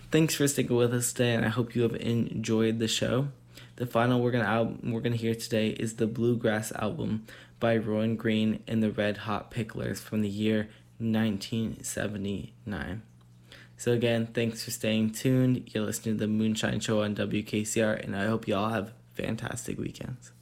Thanks for sticking with us today, and I hope you have enjoyed the show. The final we're gonna hear today is the Bluegrass album by Rowan Green and the Red Hot Picklers from the year 1979. So again, thanks for staying tuned. You're listening to the Moonshine Show on WKCR, and I hope you all have fantastic weekends.